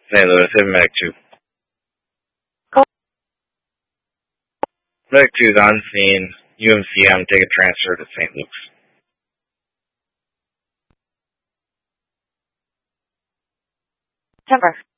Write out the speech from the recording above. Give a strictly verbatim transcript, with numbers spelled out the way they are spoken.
Saint Louis, hit Medic two. Medic two is on scene. U M C M, take a transfer to Saint Luke's. Temper.